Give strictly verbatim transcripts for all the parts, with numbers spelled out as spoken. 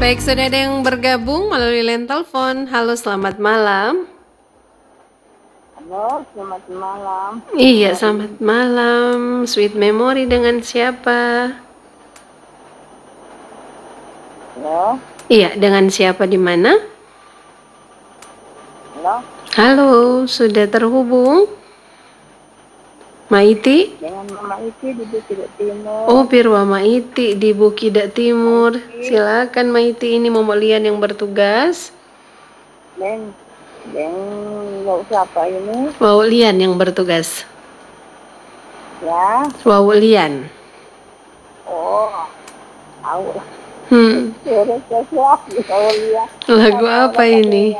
Baik, sudah ada yang bergabung melalui line telepon. Halo, selamat malam. Halo, selamat malam. Iya, selamat malam. Sweet Memory dengan siapa? Halo, Iya, dengan siapa di mana? halo, Halo, sudah terhubung? Maiti? dengan Mama Iti di Bukit Timur. Oh, Pirwa Maiti di Bukidak Timur. Maiti, Silakan Maiti, ini Momolian yang bertugas. dan dan nggak usah apa ini, Waulian yang bertugas. ya. Waulian. Oh, tahu lah. Hmm, Suara sesuatu, tahu lihat. lagu apa ini?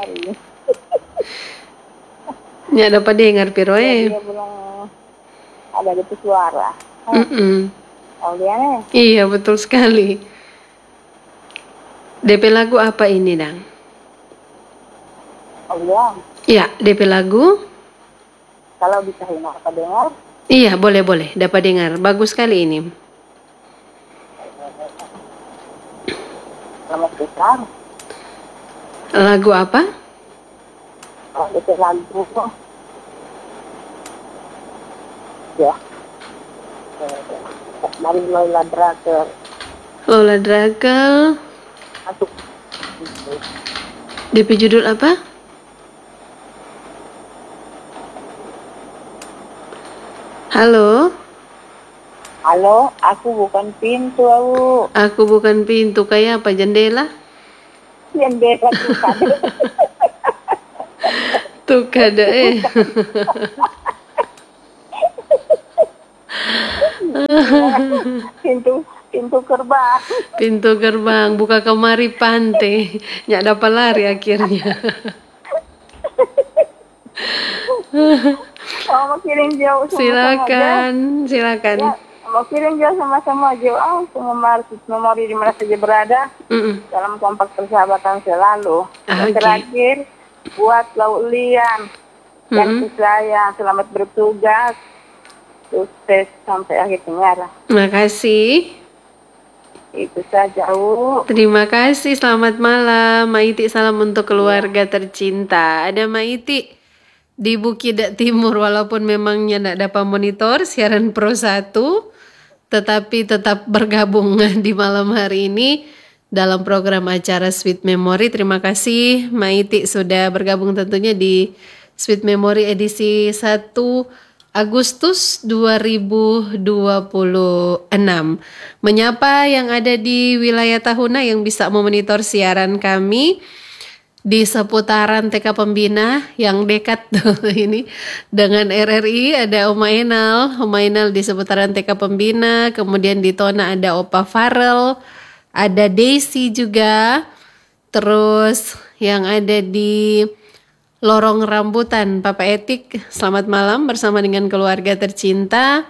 Nggak dapat dengar Pirwa Ya, eh. dia bilang ada di suara. Mm-mm. Tahu dia nih. Iya, betul sekali. D P lagu apa ini, Dang? Tahu dia. Iya, D P lagu. Kalau bisa dengar apa dengar, Iya, boleh-boleh. Dapat dengar. Bagus sekali ini. selamat besar. Lagu apa? Kalau bisa lagu, ya. Dari Lola Draker. Lola Drakel. Masuk. D P judul apa? Halo? Halo, aku bukan pintu, aku. Aku bukan pintu. Kayak apa? Jendela? Jendela bukan. Tuh kada eh. pintu pintu gerbang. Pintu gerbang. Buka kemari pantai. Nyak dapat lari akhirnya. Oh, mau kirim jauh sama-sama aja. Silakan. Silakan. Ya, mau kirim jauh sama-sama aja. Oh, penggemar memori di mana saja berada. Mm-mm. Dalam kompak persahabatan selalu. Ah, Dan oke. terakhir, buat Laulian. Dan Mm-mm. saya selamat bertugas. Sukses sampai akhir penjara. Makasih. Itu saja, U. Terima kasih, selamat malam. Maiti, salam untuk keluarga tercinta. Ada Maiti di Bukidak Timur, walaupun memangnya tidak dapat monitor siaran Pro satu, tetapi tetap bergabung di malam hari ini dalam program acara Sweet Memory. Terima kasih Maiti sudah bergabung tentunya di Sweet Memory edisi satu Agustus dua ribu dua puluh enam. Menyapa yang ada di wilayah Tahuna yang bisa memonitor siaran kami di seputaran T K Pembina yang dekat ini dengan R R I. Ada Oma Enal, Oma Enal di seputaran T K Pembina, kemudian di Tona ada Opa Farel, ada Daisy juga, terus yang ada di Lorong Rambutan, Papa Etik, selamat malam bersama dengan keluarga tercinta.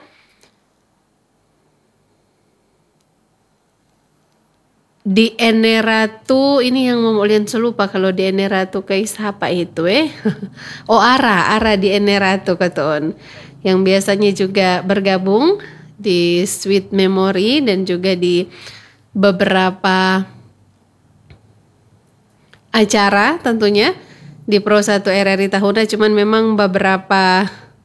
Di Ene Ratu, ini yang Momolian selupa kalau di Ene Ratu kayak siapa itu eh. Oh, Ara, Ara di Ene Ratu katon. Yang biasanya juga bergabung di Sweet Memory dan juga di beberapa acara tentunya di Pro satu R R I Tahuna, cuman memang beberapa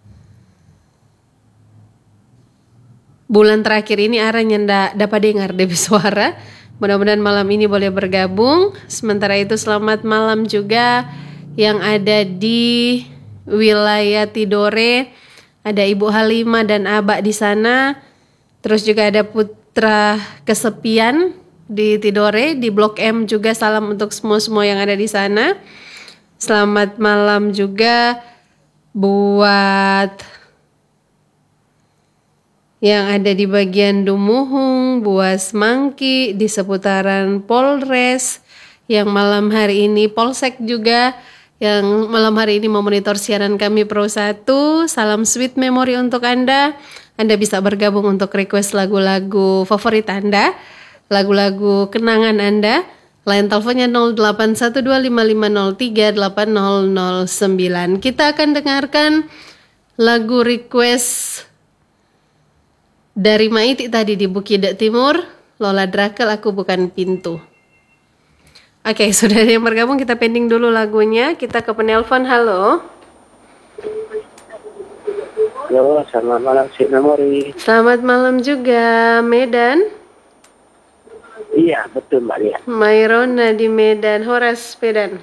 bulan terakhir ini Ara nyenda dapat dengar D B suara. Mudah-mudahan malam ini boleh bergabung. Sementara itu selamat malam juga yang ada di wilayah Tidore. Ada Ibu Halimah dan Abak di sana. Terus juga ada Putra Kesepian di Tidore, di Blok M juga salam untuk semua-semua yang ada di sana. Selamat malam juga buat yang ada di bagian Dumuhung, Buas Mangki, di seputaran Polres, yang malam hari ini Polsek juga, yang malam hari ini memonitor siaran kami Pro satu. Salam Sweet Memory untuk Anda. Anda bisa bergabung untuk request lagu-lagu favorit Anda, lagu-lagu kenangan Anda. Line teleponnya nol delapan satu dua lima lima nol tiga delapan nol nol sembilan. Kita akan dengarkan lagu request dari Maiti tadi di Bukidak Timur, Lola Drakel, Aku Bukan Pintu. Oke, sudah ada yang bergabung, kita pending dulu lagunya. Kita ke penelpon. Halo. Halo, selamat malam si Memori. Selamat malam juga, Medan. Iya, betul Mbak Lia. Mairona di Medan, Horas Medan.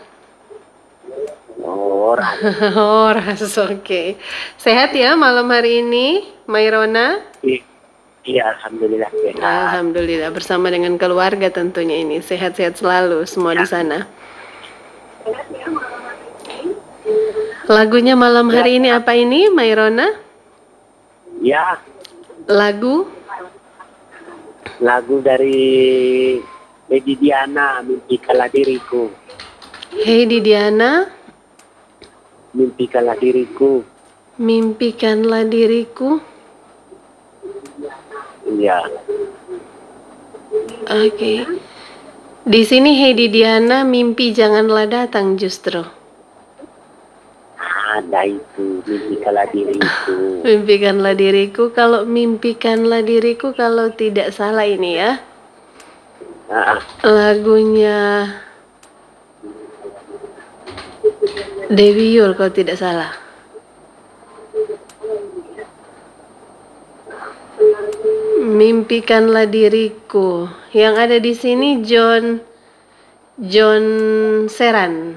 Oh, orang. Horas, oke. Sehat ya malam hari ini, Mairona? I- Iya, alhamdulillah sehat. Alhamdulillah, bersama dengan keluarga tentunya ini. Sehat-sehat selalu semua di sana. Lagunya malam hari ini apa ini, Mairona? Ya, Lagu? lagu dari Lady Diana, Mimpikanlah Diriku. Hei Didiana, Mimpikanlah Diriku. mimpikanlah diriku. Iya. Oke. Di sini Hei Didiana, mimpi janganlah datang justru. Ada itu, Mimpikanlah Diriku. Mimpikanlah diriku, kalau mimpikanlah diriku kalau tidak salah ini ya. Ah, Lagunya Dewi Yul kalau tidak salah. Mimpikanlah diriku. Yang ada di sini John John Seran.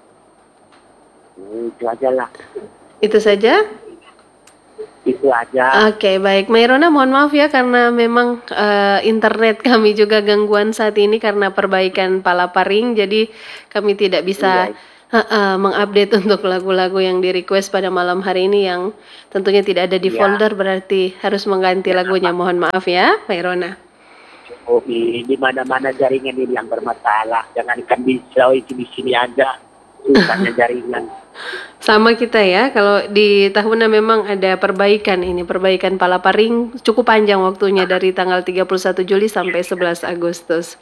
itu aja lah. Itu saja? Itu aja. Oke, baik. Mairona, mohon maaf ya karena memang eh, internet kami juga gangguan saat ini karena perbaikan Palaparing, jadi kami tidak bisa eh, eh, mengupdate untuk lagu-lagu yang di request pada malam hari ini yang tentunya tidak ada di Ya. folder, berarti harus mengganti lagunya. Mohon maaf ya, Mairona. Oh, di di mana-mana jaringan ini yang bermasalah. Jangan ikan di Sulawesi di sini aja. Susahnya jaringan. Sama kita ya, kalau di Tahuna memang ada perbaikan ini, perbaikan Palaparing cukup panjang waktunya dari tanggal tiga puluh satu Juli sampai sebelas Agustus.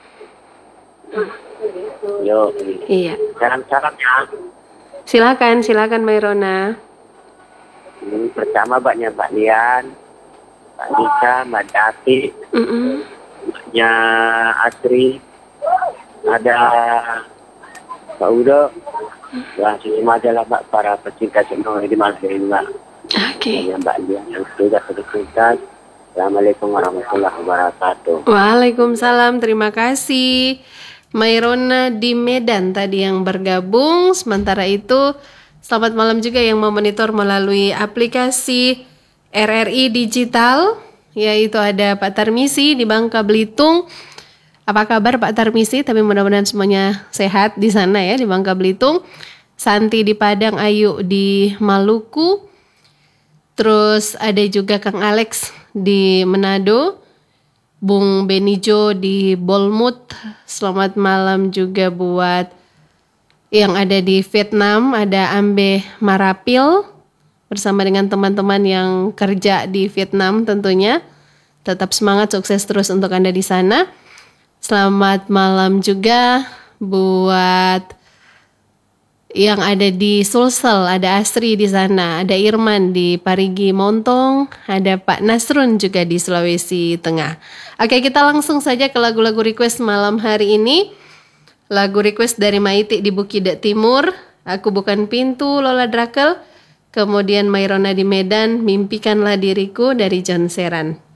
Yo, Iya. salam-salam ya. Silakan, silakan Mairona. Ini pertama banyak Mbak Lian, Mbak Nika, Mbak Dati, Mm-mm. Mbaknya Asri, ada Pak Udo, ya semua aja lah Mbak para pecinta teknologi di malam ini Mbak. Oke. Ada Mbak Lian yang sudah berkunjung. Assalamualaikum warahmatullahi wabarakatuh. Waalaikumsalam, terima kasih. Mairona di Medan tadi yang bergabung. Sementara itu, selamat malam juga yang memonitor melalui aplikasi R R I Digital, yaitu ada Pak Tarmisi di Bangka Belitung. Apa kabar Pak Tarmisi? Tapi mudah-mudahan semuanya sehat di sana ya, di Bangka Belitung. Santi di Padang, Ayu di Maluku. Terus ada juga Kang Alex di Manado. Bung Benijo di Bolmut. Selamat malam juga buat yang ada di Vietnam. Ada Ambe Marapil bersama dengan teman-teman yang kerja di Vietnam tentunya. Tetap semangat, sukses terus untuk Anda di sana. Selamat malam juga buat yang ada di Sulsel, ada Asri di sana, ada Irman di Parigi Montong, ada Pak Nasrun juga di Sulawesi Tengah. Oke, kita langsung saja ke lagu-lagu request malam hari ini. Lagu request dari Maiti di Bukit Timur, Aku Bukan Pintu, Lola Drakel, kemudian Mairona di Medan, Mimpikanlah Diriku dari John Seran.